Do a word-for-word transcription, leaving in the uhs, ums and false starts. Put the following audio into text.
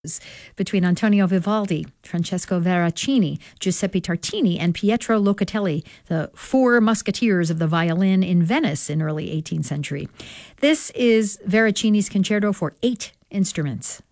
between Antonio Vivaldi, Francesco Veracini, Giuseppe Tartini, and Pietro Locatelli, the four musketeers of the violin in Venice in early eighteenth century. This is Veracini's concerto for eight instruments.